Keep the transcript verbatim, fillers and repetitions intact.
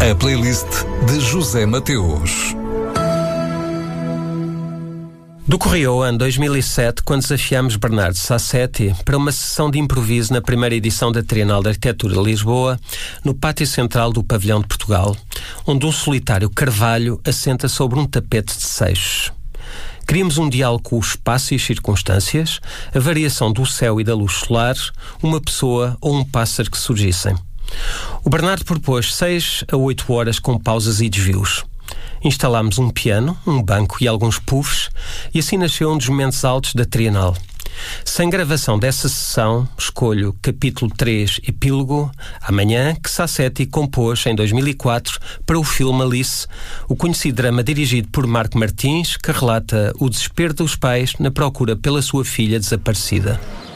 A playlist de José Mateus. Decorreu o ano dois mil e sete quando desafiámos Bernardo Sassetti para uma sessão de improviso na primeira edição da Trienal de Arquitetura de Lisboa, no pátio central do Pavilhão de Portugal, onde um solitário carvalho assenta sobre um tapete de seixos. Queríamos um diálogo com o espaço e as circunstâncias, a variação do céu e da luz solar, uma pessoa ou um pássaro que surgissem. O Bernardo propôs seis a oito horas com pausas e desvios. Instalámos um piano, um banco e alguns puffs e assim nasceu um dos momentos altos da Trienal. Sem gravação dessa sessão, escolho capítulo três, Epílogo, Amanhã, que Sassetti compôs em dois mil e quatro para o filme Alice, o conhecido drama dirigido por Marco Martins, que relata o desespero dos pais na procura pela sua filha desaparecida.